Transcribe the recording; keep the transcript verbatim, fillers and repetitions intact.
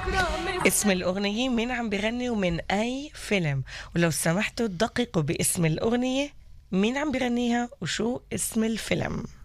اسم الأغنية مين عم بغني ومن أي فيلم، ولو سمحتوا تدققوا باسم الأغنية مين عم بغنيها وشو اسم الفيلم.